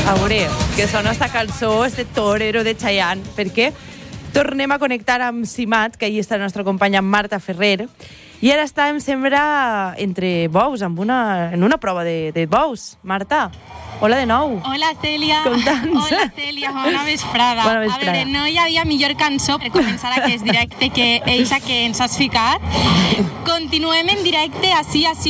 A veure, que sona esta cançó, este torero de Chayanne, perquè tornem a connectar amb Simat, que ahir està la nostra companya Marta Ferrer, i ara està, em sembla, entre bous, en una prova de bous. Marta, hola de nou. Hola, Cèlia. Com tants? Hola, Cèlia, bona vesprada. Bona vesprada. A veure, no hi havia millor cançó per començar aquest directe que eixa que ens has ficat. Continuem en directe, així